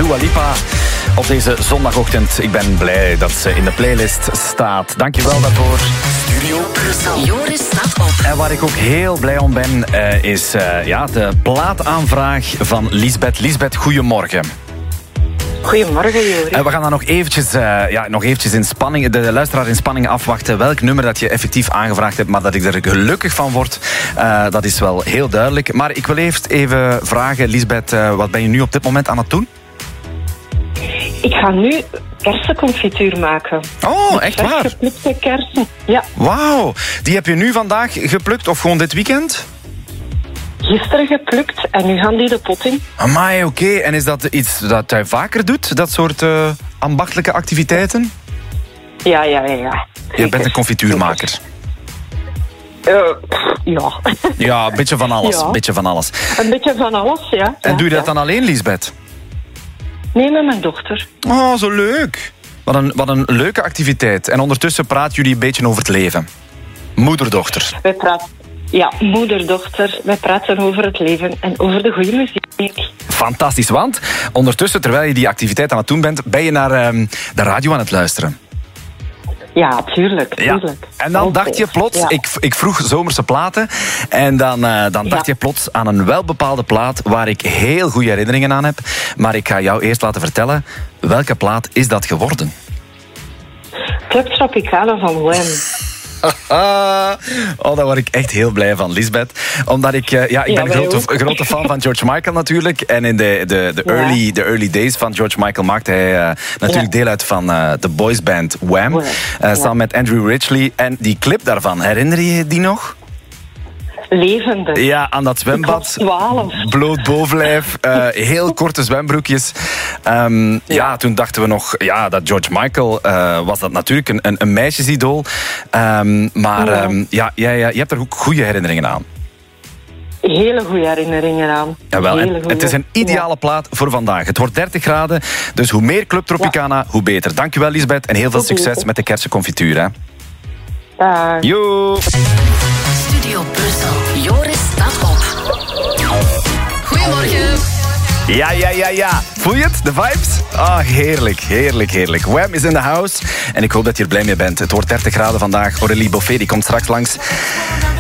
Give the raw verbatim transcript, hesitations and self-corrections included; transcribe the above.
Dua Lipa op deze zondagochtend. Ik ben blij dat ze in de playlist staat. Dankjewel daarvoor. Studio Brussel. Joris staat op. En waar ik ook heel blij om ben, uh, is uh, ja, de plaataanvraag van Lisbeth. Lisbeth, goedemorgen. Goedemorgen, Joris. En we gaan dan nog eventjes, uh, ja, nog eventjes in spanning, de luisteraar in spanning afwachten welk nummer dat je effectief aangevraagd hebt, maar dat ik er gelukkig van word, uh, dat is wel heel duidelijk. Maar ik wil eerst even vragen, Lisbeth, uh, wat ben je nu op dit moment aan het doen? Ik ga nu kersenconfituur maken. Oh, echt waar? Geplukte kersen, ja. Wauw, die heb je nu vandaag geplukt of gewoon dit weekend? Gisteren geplukt en nu gaan die de pot in. Amai, oké. Okay. En is dat iets dat hij vaker doet, dat soort uh, ambachtelijke activiteiten? Ja, ja, ja. ja. Je bent een confituurmaker. Uh, ja. Ja, een beetje van alles. Ja. Een beetje van alles. Een beetje van alles, ja. En ja, doe je dat ja. dan alleen, Lisbeth? Nee, met mijn dochter. Oh, zo leuk. Wat een, wat een leuke activiteit. En ondertussen praten jullie een beetje over het leven. Moeder-dochter. Wij praten... Ja, moeder-dochter. Wij praten over het leven en over de goede muziek. Fantastisch, want ondertussen, terwijl je die activiteit aan het doen bent, ben je naar um, de radio aan het luisteren. Ja, tuurlijk. tuurlijk. Ja. En dan Altijd. dacht je plots, ja. ik, ik vroeg zomerse platen, en dan, uh, dan dacht Ja. je plots aan een welbepaalde plaat waar ik heel goede herinneringen aan heb. Maar ik ga jou eerst laten vertellen, welke plaat is dat geworden? Club Tropicana van Wham. Oh, daar word ik echt heel blij van, Lisbeth. Omdat ik, uh, ja, ik Ja, ben een wij grote, ook. grote fan van George Michael natuurlijk. En in de, de, de, Ja. early, de early days van George Michael maakte hij uh, natuurlijk Ja. deel uit van uh, de boysband Wham. Wham. Uh, Ja. samen met Andrew Ridgeley. En die clip daarvan, herinner je je die nog? Levende. Ja, aan dat Ik was zwembad. twaalf. Bloot bovenlijf, uh, heel korte zwembroekjes. Um, ja. ja, toen dachten we nog ja, dat George Michael uh, was dat natuurlijk een, een, een meisjesidool. Um, maar Ja. um, ja, ja, ja, je hebt er ook goede herinneringen aan. Hele goede herinneringen aan. Jawel, Hele en goeie. het is een ideale plaat voor vandaag. Het wordt dertig graden, dus hoe meer Club Tropicana, ja. hoe beter. Dankjewel, Lisbeth, en heel veel Goed succes weten. met de kersenconfituur. Hè. Dag. Joe! Studio Brussel. Joris staat op. Goedemorgen. Ja, ja, ja, ja. Voel je het? De vibes? Ah, heerlijk, heerlijk, heerlijk. Wham is in the house. En ik hoop dat je er blij mee bent. Het wordt dertig graden vandaag. Aurélie Boffet die komt straks langs.